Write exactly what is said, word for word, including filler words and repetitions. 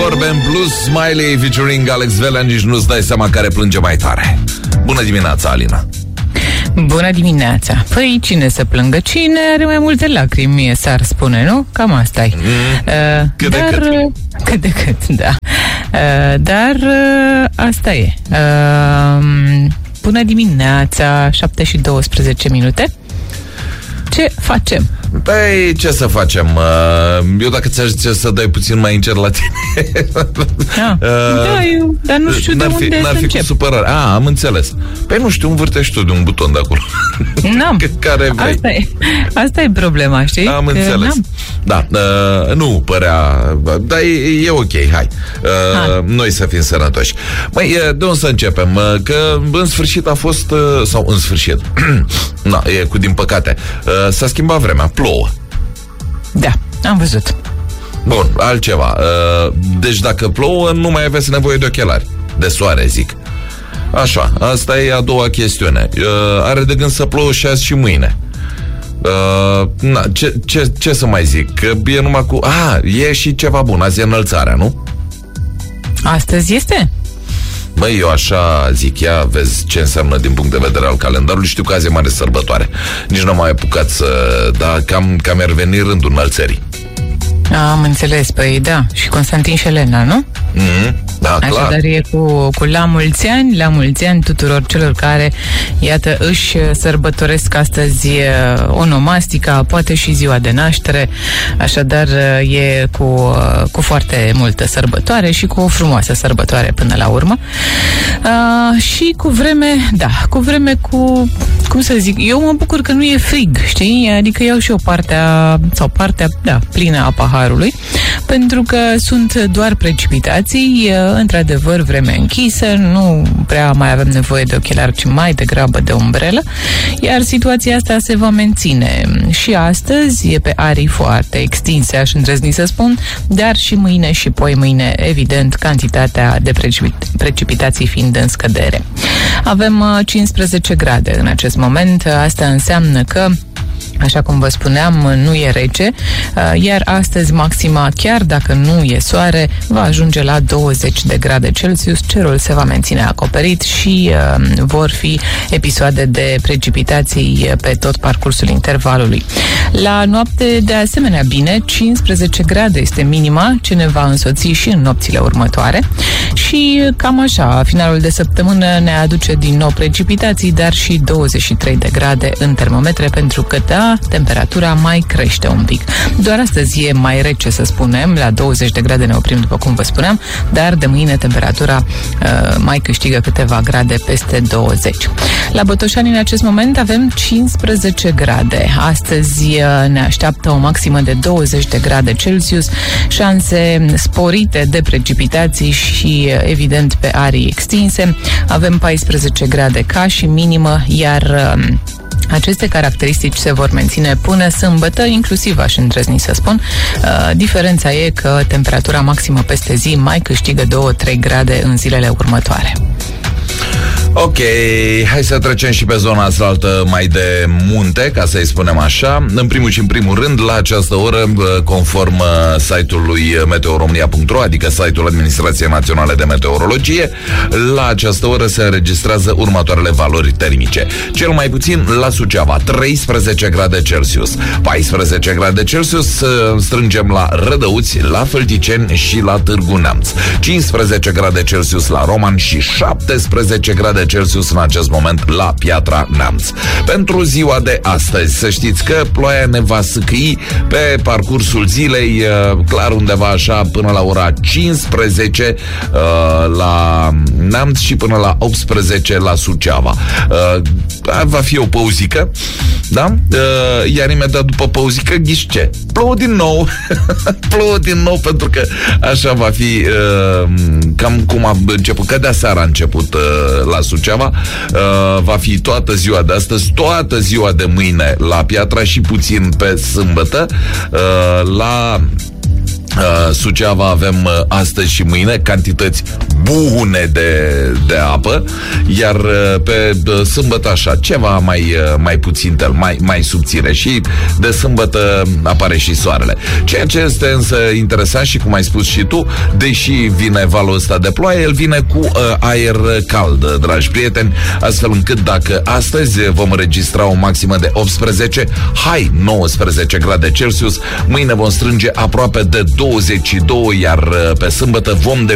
Vorbe în plus, Smiley featuring Alex Velea, nici nu-ți dai seama care plânge mai tare. Bună dimineața, Alina. Bună dimineața. Păi cine să plângă? Cine are mai multe lacrimi, s-ar spune, nu? Cam asta-i. Mm, uh, cât dar, de cât. Cât de cât, da. Uh, dar uh, asta e. Uh, bună dimineața, șapte și douăsprezece minute. Ce facem? Păi, ce să facem? Eu dacă ți-aș zice să dai puțin mai încet la tine. Ah, uh, da, eu, dar nu știu de unde fi, să încep. Cu supărare. Ah, am înțeles. Păi nu știu, învârtești tu de un buton de acolo. N-am. Care vrei. Asta e, asta e problema, știi? Am Că înțeles. n-am. Da, uh, nu părea... Dar e, e ok, hai. Uh, hai. Noi să fim sănătoși. Măi, de unde să începem? Că în sfârșit a fost... Sau în sfârșit... Na, e cu din păcate. Uh, s-a schimbat vremea. Plouă. Da, am văzut. Bun, altceva. Deci dacă plouă, nu mai aveți nevoie de ochelari. De soare, zic. Așa, asta e a doua chestiune. Are de gând să plouă și azi și mâine. Na, ce, ce, ce să mai zic? Că e numai cu... A, e și ceva bun. Azi e înălțarea, nu? Astăzi este? Băi, eu așa zic, ia vezi ce înseamnă din punct de vedere al calendarului. Știu că azi e mare sărbătoare. Nici nu am mai apucat să... Da, cam, cam ar veni rândul înălțării. Am înțeles, păi da. Și Constantin și Elena, nu? Mm-hmm, da, clar. Așadar e cu, cu la mulți ani, la mulți ani tuturor celor care, iată, își sărbătoresc astăzi onomastica, poate și ziua de naștere. Așadar e cu, cu foarte multă sărbătoare și cu o frumoasă sărbătoare până la urmă. Uh, și cu vreme, da, cu vreme cu, cum să zic, eu mă bucur că nu e frig, știi? Adică iau și o partea, sau partea, da, plină a paharului, pentru că sunt doar precipitații, într-adevăr vreme închisă, nu prea mai avem nevoie de ochelari, ci mai degrabă de umbrelă, iar situația asta se va menține și astăzi, e pe arii foarte extinse, aș îndrăzni să spun, dar și mâine și poi mâine, evident, cantitatea de precipit- precipitații fiind în scădere. Avem cincisprezece grade în acest moment, asta înseamnă că, așa cum vă spuneam, nu e rece, iar astăzi maxima, chiar dacă nu e soare, va ajunge la douăzeci de grade Celsius, cerul se va menține acoperit și uh, vor fi episoade de precipitații pe tot parcursul intervalului. La noapte, de asemenea, bine, cincisprezece grade este minima, ce ne va însoți și în nopțile următoare și cam așa, finalul de săptămână ne aduce din nou precipitații, dar și douăzeci și trei de grade în termometre, pentru că da, temperatura mai crește un pic. Doar astăzi e mai rece, să spunem, la douăzeci de grade ne oprim, după cum vă spuneam, dar de mâine temperatura uh, mai câștigă câteva grade peste douăzeci. La Botoșani în acest moment avem cincisprezece grade. Astăzi uh, ne așteaptă o maximă de douăzeci de grade Celsius, șanse sporite de precipitații și, uh, evident, pe arii extinse. Avem paisprezece grade ca și minimă, iar uh, aceste caracteristici se vor menține până sâmbătă, inclusiv, aș îndrăzni să spun. Uh, diferența e că temperatura maximă peste zi mai câștigă două trei grade în zilele următoare. Ok, hai să trecem și pe zona asfaltă mai de munte, ca să-i spunem așa. În primul și în primul rând, la această oră, conform site-ului meteoromnia punct ro, adică site-ul Administrației Naționale de Meteorologie, la această oră se înregistrează următoarele valori termice. Cel mai puțin la Suceava, treisprezece grade Celsius, paisprezece grade Celsius, strângem la Rădăuți, la Fălticeni și la Târgu Neamț, cincisprezece grade Celsius la Roman și șaptesprezece grade Celsius în acest moment la Piatra Neamț. Pentru ziua de astăzi, să știți că ploaia ne va sâcâi pe parcursul zilei, clar undeva așa până la ora cincisprezece la Neamț și până la optsprezece la Suceava. Va fi o pauzică, da? Iar imediat după pauzică, ghiși ce? Plouă din nou. Plouă din nou, pentru că așa va fi cam cum a început, că de seara a început la Suceava, uh, va fi toată ziua de astăzi, toată ziua de mâine la Piatra și puțin pe sâmbătă, uh, la Uh, Suceava avem uh, astăzi și mâine cantități bune de, de apă, iar uh, pe uh, sâmbătă așa, ceva mai, uh, mai puțin, mai, mai subțire, și de sâmbătă apare și soarele. Ceea ce este însă interesant și cum ai spus și tu, deși vine valul ăsta de ploaie, el vine cu uh, aer cald, dragi prieteni, astfel încât dacă astăzi vom înregistra o maximă de optsprezece, hai nouăsprezece grade Celsius, mâine vom strânge aproape de douăzeci și doi, iar pe sâmbătă vom